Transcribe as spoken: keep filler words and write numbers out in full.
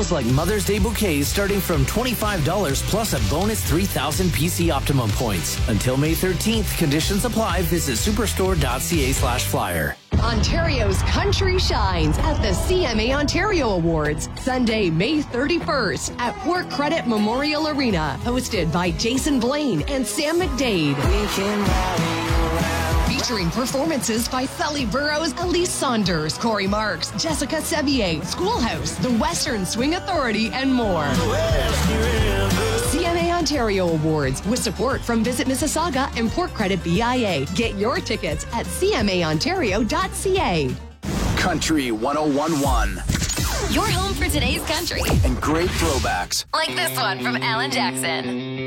Deals like Mother's Day bouquets starting from twenty-five dollars plus a bonus three thousand P C Optimum points. Until May thirteenth, conditions apply. Visit superstore.ca slash flyer. Ontario's country shines at the C M A Ontario Awards, Sunday, May thirty-first at Port Credit Memorial Arena, hosted by Jason Blaine and Sam McDade. Featuring performances by Sully Burrows, Elise Saunders, Corey Marks, Jessica Sevier, Schoolhouse, the Western Swing Authority, and more. C M A Ontario Awards with support from Visit Mississauga and Port Credit B I A. Get your tickets at c m a ontario dot c a. Country one oh one point one. Your home for today's country. And great throwbacks. Like this one from Alan Jackson.